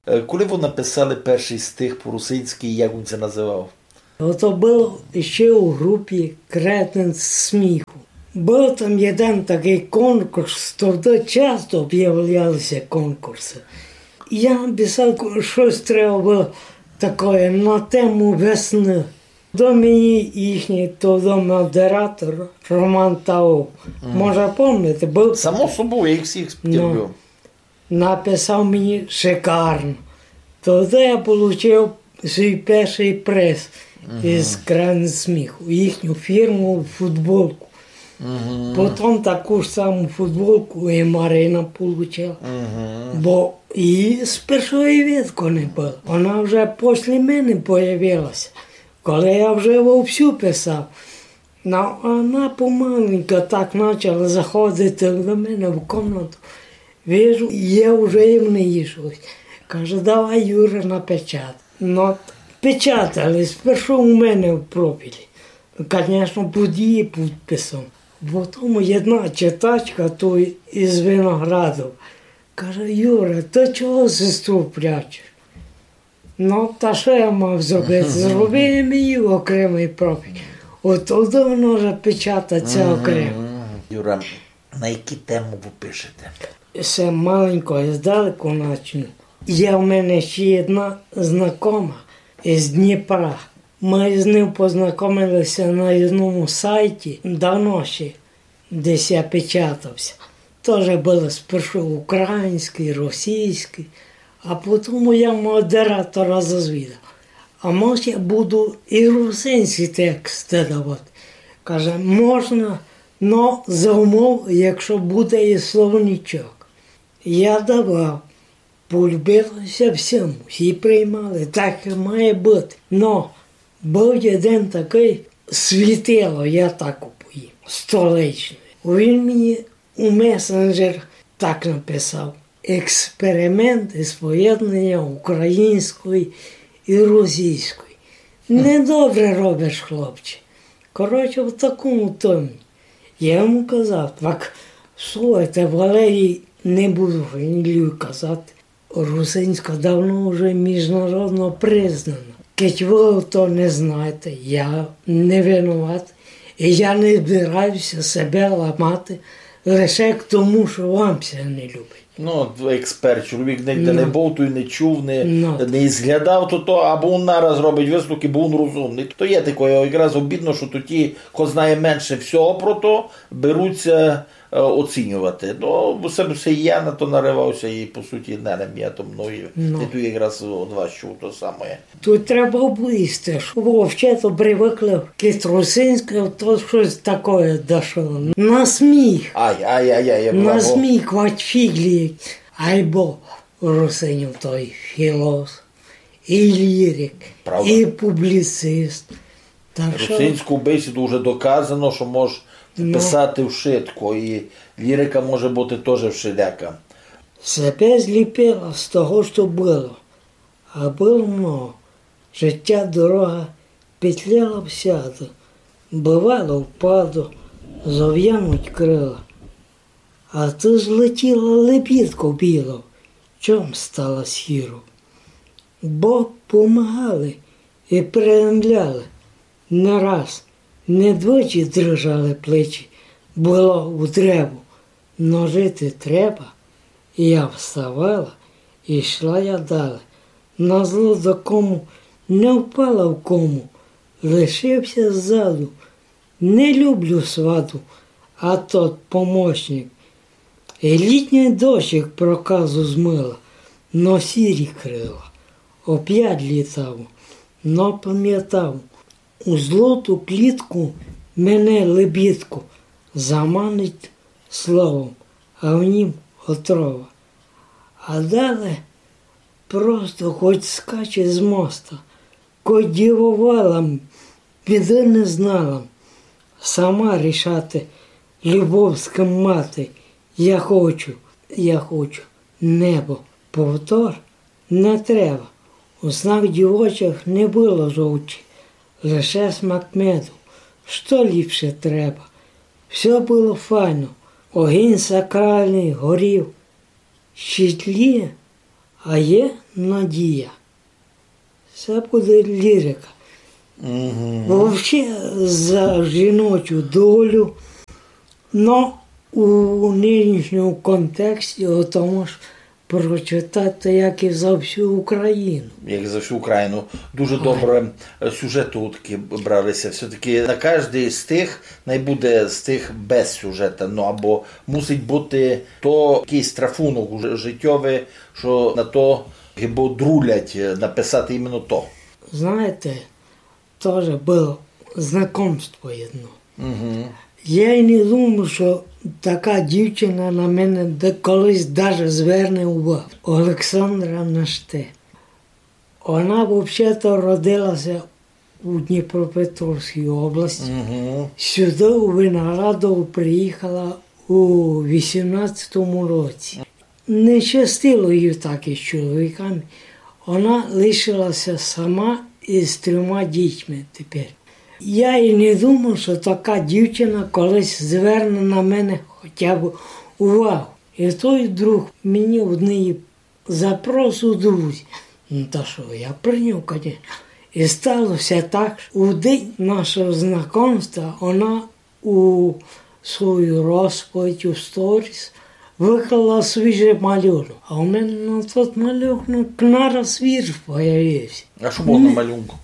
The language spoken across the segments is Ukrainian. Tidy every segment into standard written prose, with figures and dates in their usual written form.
Коли ви написали перший стих по-русинськи, як він це називав? Ото було ще у групі «Кретин сміху». Був там один такий конкурс, тоді часто об'являлися конкурси. Я написав, щось треба було таке на тему весни. До мені їхній тоді модератор Роман Таов. Може, пам'ятаєте, був? Само собою, я їх всіх терпів. Написав мені шикарно. Тоді я отримав свій перший приз із «Кретин сміху», їхню фірму футболку. Потім таку ж саму футболку і Марина отримала. Бо її з першої відку не було. Вона вже після мене з'явилася. Коли я вже вовсю писав, вона помаленько так почала заходити до мене в кімнату. Вижу, є вже і в неї щось. Каже, давай, Юра, напечатай. Печатали, спершу у мене в профілі. Звісно, під її підписом. Потім одна читачка той із Виноградов каже, Юра, ти чого сестру прячеш? Та що я мав зробити? Зробили мені окремий профіль. От тоді воно вже печататься окремо. Юра, на які теми ви пишете? Все маленько і здалеку почну. Є в мене ще одна знайома із Дніпра. Ми з ним познайомилися на одному сайті, давно ще, десь я печатався. Теж було спершу український, російський, а потім я модератора зазвідав. А може я буду і русинські тексти давати. Каже, можна, але за умов, якщо буде і словничок. Я давав. Полюбилося всім, всі приймали, так і має бути. Но був один такий світило, я так упоїв, столичний. Він мені у месенджер так написав. Експеримент із поєднання української і російської. Недобре робиш, хлопче. Коротше, в такому томі. Я йому казав, так, слухайте, Валерій, не буду фамілію казати. Русинська давно вже міжнародно признана. Кеть ви то не знаєте, я не винуват. І я не збираюся себе ламати лише к тому, що вам це не любить. Експерт, чоловік ніде не був, той не чув, не зглядав, то або він нараз робить висновки, бо він розумний. То є таке, якраз обідно, що то ті, хто знає менше всього про то, беруться оцінювати. Бо себе все я на то наривався і, по суті, я то мною. І тут якраз від вас чув то саме. Тут треба облізти, щоб вчето привикли к русинське, то щось таке дошло. На сміх. На сміх, вать фіглі. Або русинів той філософ, і лірик, і публіцист. Русинську бесіду вже доказано, що можеш писати вшитко, і лірика може бути теж вшиляка. Себе зліпила з того, що було. А було много. Життя, дорога петляла всяду. Бувало впаду, зов'януть крила. А ти злетіла лебідку білу, чом стала сіру. Бог помагали і перемляли. Не раз, не двічі дрижали плечі, було у древу. Но жити треба. І я вставала, і йшла я далі. На зло до кому не впала в кому, лишився ззаду. Не люблю свату, а тот помощник. І літній дощик проказу змила, но сірі крила. Оп'ять літав, но пам'ятав. У злоту клітку мене лебідку заманить словом, а в нім отрова. А далі просто хоч скаче з моста, хоч дівувала, біди не знала. Сама рішати, любовська мати, я хочу небо. Повтор не треба. У снах дівочих не було жовчі, лише смак меду. Що ліпше треба? Все було файно. Огінь сакральний горів. Щитліє, а є надія. Це буде лірика. Взагалі за жіночу долю, але у нинішньому контексті о тому ж прочитати, як і за всю Україну. Як за всю Україну. Дуже добре сюжети такі бралися. Все-таки на кожний з тих не буде з тих без сюжета. Ну, або мусить бути то якийсь трафунок життєвий, що на то або друлять написати іменно то. Знаєте, теж було знайомство одно. Я й не думав, що така дівчина на мене колись навіть зверне увагу. Олександра Наште. Вона взагалі родилася у Дніпропетровській області. Сюди у Виноградово приїхала у 18-му році. Не щастило їй так із чоловіками. Вона лишилася сама із 3 дітьми тепер. Я і не думав, що така дівчина колись зверне на мене хоча б увагу. І той друг мені в неї запрос у друзі. Ну та що, я прийняв, звісно. І сталося так, що у день нашого знайомства вона у свою розповідь, у сторіс, виклала свіжий малюнок. А у мене на тот малюнок нараз вірш появився. А що було на малюнку?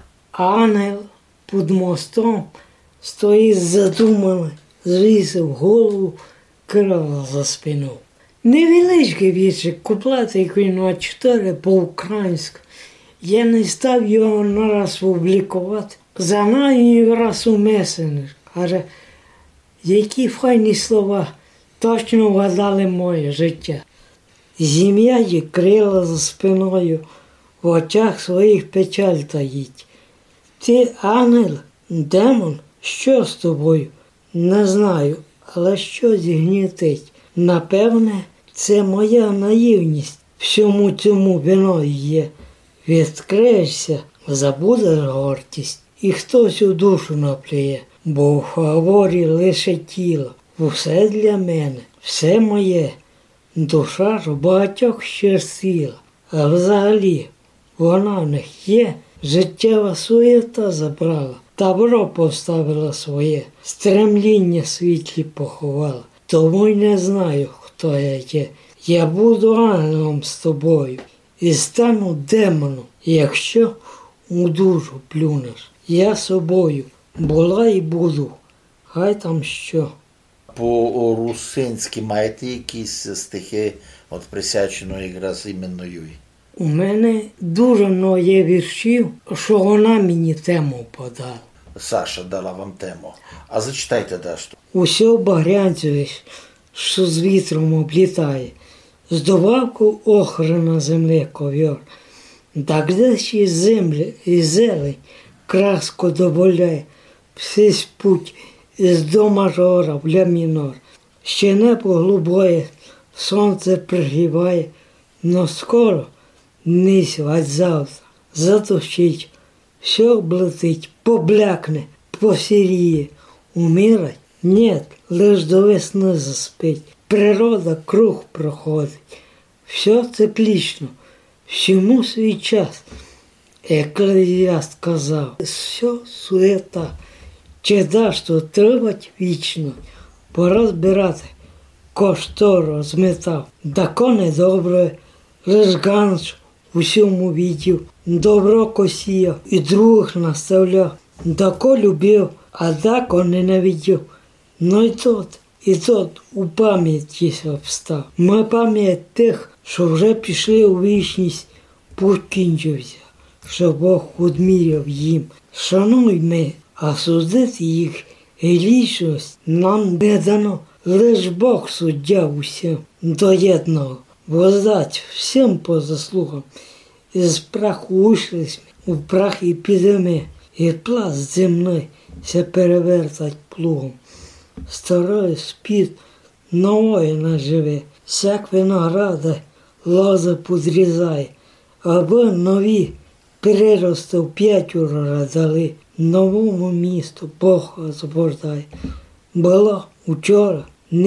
Ангел під мостом стоїть задуманий, звісив голову, крила за спину. Невеличкий віршик, куплетик він на 4 по-українську. Я не став його нараз публікувати. За нами раз у месенджер. Каже, які файні слова точно вгадали моє життя. Зім'я є крила за спиною, в очах своїх печаль таїть. Ти ангел, демон, що з тобою? Не знаю, але щось гнітить. Напевне, це моя наївність. Всьому цьому виною є. Відкриєшся, забудеш гордість, і хтось у душу наплює, бо в фаворі лише тіло. Усе для мене, все моє. Душа ж багатьох щастила. А взагалі, вона в них є. Життєва суєта забрала, табро поставила своє, стремління світлі поховала. Тому й не знаю, хто я є. Я буду ангелом з тобою і стану демоном, якщо у душу плюнеш. Я собою була і буду, хай там що. По-русинськи маєте якісь стихи, присвячено якраз іменно їй? У мене дуже є віршів, що вона мені тему подала. Саша дала вам тему. А зачитайте дещо. Усьо багрянцеве, що з вітром облітає, з добавку охри на землі ковьор. Так де ще землі і зелень краску добавляє, всесь путь із до мажора в ля мінор. Ще небо глубоє, сонце пригріває, но скоро низ завтра затушить, все облетить, поблякне, посіріє. Умирать? Нет, лиш до весни заспить. Природа круг проходить. Все циклічно, всьому свій час. Еклезіаст казав, все суета. Чи даш то тривать вічно, пора збирати, кошто розметав. Дако недобре, лиш ганч усьому відів, добро косіяв і других наставляв. Дако любив, а дако ненавидів. Ну і тот у пам'яті обстав. Ми пам'ять тих, що вже пішли у вічність, путь кінчився, що Бог одміряв їм. Шануй ми, а судити їх грішність нам не дано. Лиш Бог суддя усім до єдного, воздать всім по заслугам. Із праху ушлись ми, у прах і підемо, і пласт земний се перевертать плугом. Старий спід нової наживе, всяк винограда лоза подрізає, аби нові прирости в 5 дали, новому місту Бог освобождає. Було вчора, низ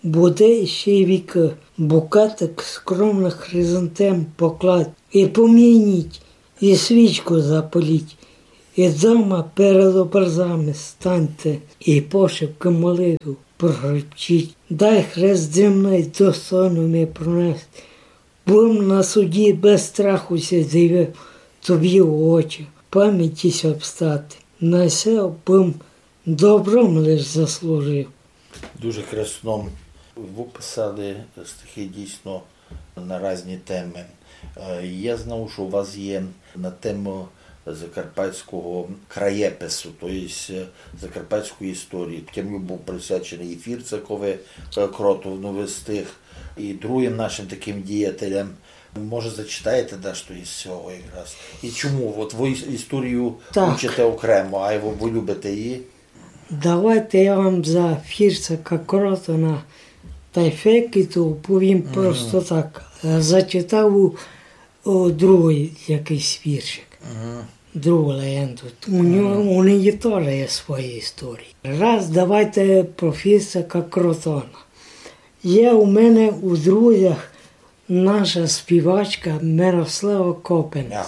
буде ще й віки, букетик скромних хризантем поклад, і помініть, і свічку запаліть, і дома перед образами станьте, і пошепки молитву прогребчіть. Дай хрест земний достойно мені пронести, будем на суді без страху сидів, тобі в очі, пам'ятісь обстати, на все бим добром лиш заслужив. Дуже красно. Ви писали стихи дійсно на різні теми. Я знав, що у вас є на тему закарпатського краєпису, тобто закарпатської історії. Тим був присвячений і Фірцакове, Кротов новий стих, і другим нашим таким діятелям. Може, зачитаєте дещо із цього якраз? І чому? От ви історію вчите окремо, а ви любите її? Давайте я вам за Фірцака, Кротона та й Фекіту повім просто так. Зачитав другий якийсь віршик, другу легенду. У неї теж є свої історії. Раз давайте про Фірцака, Кротона. Є у мене у друзях наша співачка Мирослава Копенець.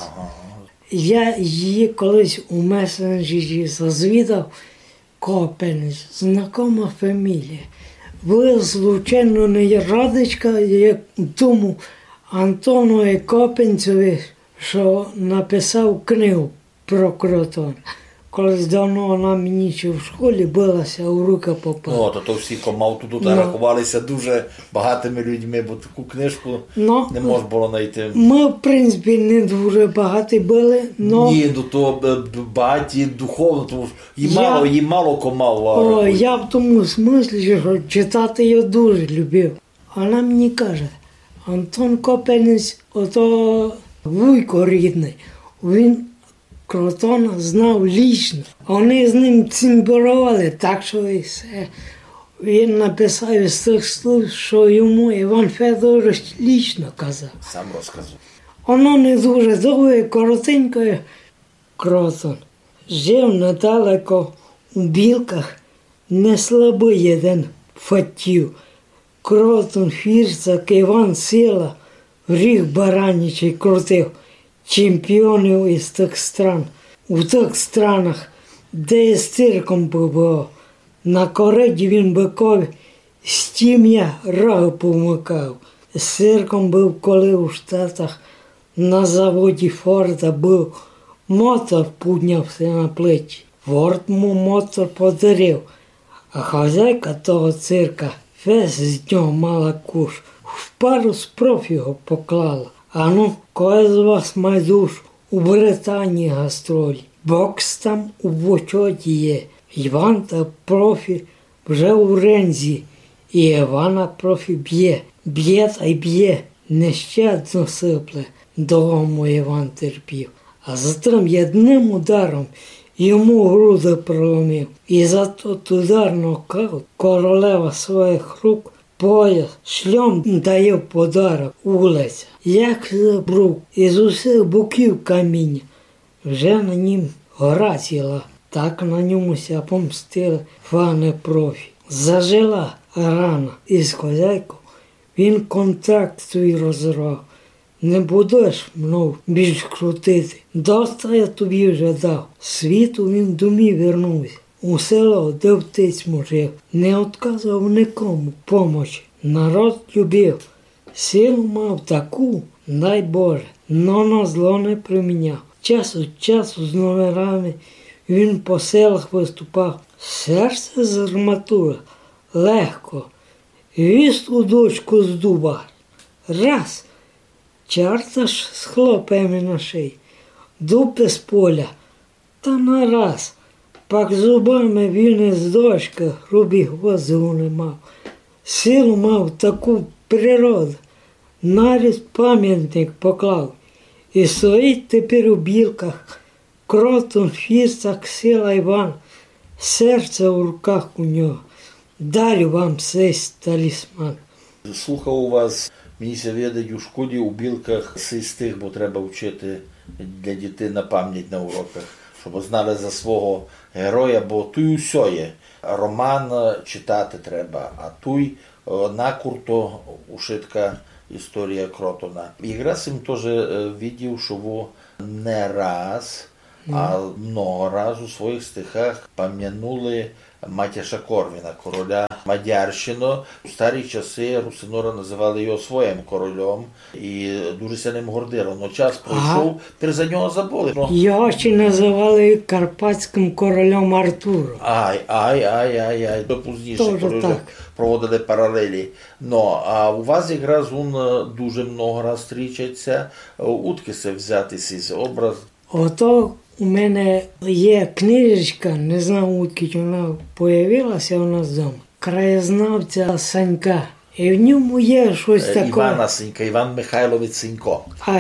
Я її колись у месенджері зазвідав. Копенець, знакома фамілія. Ви, звичайно, не родичка, як тому Антонові Копенцеві, що написав книгу про Кротона. Колись давно вона мені ще в школі билася, у руки попала. То всі комав тут рахувалися дуже багатими людьми, бо таку книжку не можна було знайти. Ми, в принципі, не дуже багаті були, но... Ні, то багаті духовно, тому їй мало комав. Я в тому смислі, що читати я дуже любив. Вона мені каже, Антон Копенець, ото вуйко рідний, він Кротона знав лічно. Вони з ним цимбурували, так що і все. Він написав із тих слів, що йому Іван Федорович лічно казав. Сам розказав. Воно не дуже довго, коротенько. Кротон жив недалеко у Білках, не слабий один фатів. Кротон, Фірцак, Іван Сила в ріг баранячий крутив чемпіонів із тих стран. У тих странах, де я з цирком побував, на кориді він бикові стім'я роги помикав. З цирком був, коли у Штатах на заводі Форда був, мотор піднявся на плечі. Форд му мотор подарив, а хазяйка того цирка весь з нього мала куш. В пару спроф його поклала. А ну, коли з вас має душу, у Британії гастролі. Бокс там у почоті є. Іван та профі вже у рензі. І Івана профі б'є. Б'є та й б'є. Нещадно сипле. Довго Іван терпів. А затим одним ударом йому груди проломив. І за тот удар нокаут королева своїх рук пояс, шльом дає подарок улиця. Як забрук, із усіх боків каміння. Вже на нім гора ціла, так на ньому ся помстили фани профі. Зажила рана із хозяйкою, він контракт свій розірвав. Не будеш мною більш крутити, доста я тобі вже дав. Світу він домі вернувся, у село, де втець жив, не отказав нікому помочі. Народ любив, силу мав таку, дай Боже, но на зло не приміняв. Час від часу з номерами він по селах виступав. Серце з арматури, легко, віз у дочку з дуба. Раз, чарта ж з хлопами на шиї, дуб з поля, та нараз. Пак зубами він із дочки грубі гвозду не мав. Силу мав таку природу, наріз пам'ятник поклав. І стоїть тепер у Білках, Кротон, Фірцак, Сила Іван, серце в руках у нього. Дарю вам цей талісман. Слухав у вас, мені ся видить у школі у Білках цей стих, бо треба вчити для дітей на пам'ять на уроках, щоб знали за свого героя, бо тут усе є. Роман читати треба, а тут накурто ушитка історія Кротона. Якраз їм теж видів, що во не раз, а много раз у своїх стихах пам'янули Матяша Корвіна, короля Мадярщини. У старі часи русинори називали його своїм королем і дуже ся ним гордили. Но час пройшов, тепер за нього забули. Його ще називали карпатським королем Артуром. Ай. До пізніше проводили паралелі. А у вас якраз дуже много раз зустрічається. Утки се взятися з образ. Ото у мене є книжечка, не знаю, утки вона появилася у нас вдома, краєзнавця Санька. І в ньому є щось таке. Івана Сенька, Іван Михайлович Сенько.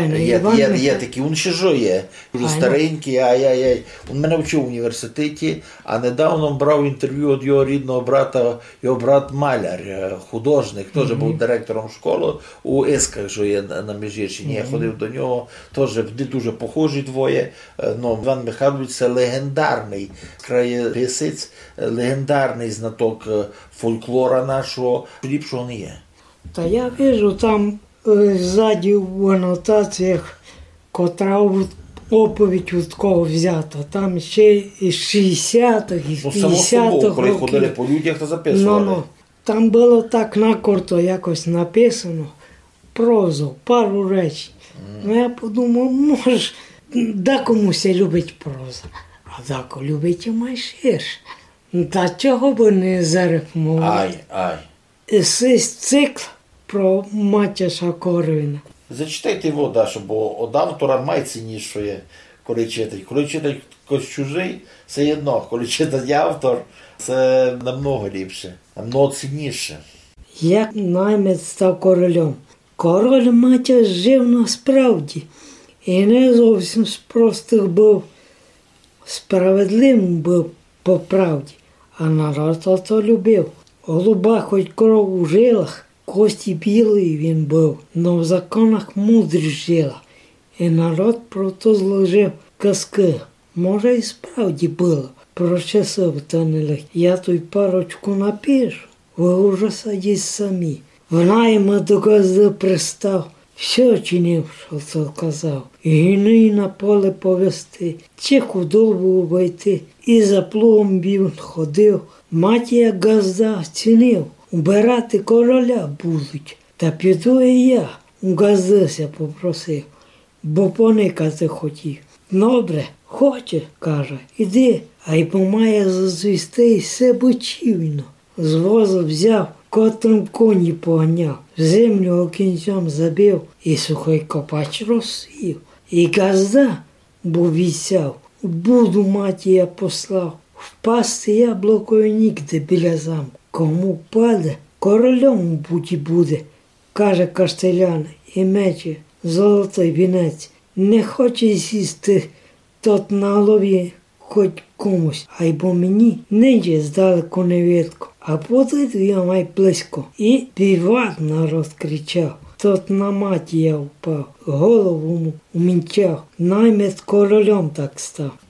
Є такий, він ще жиє, дуже старенький, Він мене вчив в університеті, а недавно брав інтерв'ю від його рідного брата, його брат маляр, художник, теж був директором школи у Есках жиє на Міжгірщині. Я ходив до нього, теж дуже похожі двоє. Іван Михайлович це легендарний краєписець, легендарний знаток фольклора нашого, ліпшого не є. Та я бачу там ззаді в анотаціях, котра оповідь від кого взята. Там ще із 60-х, із 50-х коли ходили по людях, то записували. Там було так накорто якось написано, прозу, пару речень. Я подумав, може, декомусь любить проза, а деко любить і майширше. Та чого б не зарифмувати? Це цикл про Матяша Корвіна. Зачитайте його, бо від автора найцінніше, коли читать. Коли читать хтось чужий, це єдно. Коли читать автор, це намного ліпше, намного цінніше. Як наймець став королем? Король Матяш жив насправді. І не зовсім з простих був, справедливим був по правді. А народ то любив. Голуба хоч кров у жилах, кості білої він був, но в законах мудрість жила. І народ про то зложив казки. Може, і справді було, про часи то нелегкі. Я той парочку напишу, ви уже садіть самі. Вона йому до газди пристав, все чинив, що то казав. І гіни на поле повести, чи худобу обійти. І за плугом він ходив, Матія газда цінив, убирати короля будуть. Та піду і я, у газдися попросив, бо поникати хотів. Добре, хоче, каже, іди, а й помає зазвісти все бочівно. З воза взяв, котрим коні поганяв, землю окінцем забив і сухий копач розсів. І газда, бо вісяв, буду Матія послав, впасти яблукою нігде біля замку. Кому паде, королем буде, каже каштелян, і мече золотий вінець. Не хоче сісти тот на голові хоч комусь, а й бо мені нинче здалеку не видко, а подойду я май близько. І піват народ кричав. Тот на Матія впав, голову умінчав, наймець королем так став.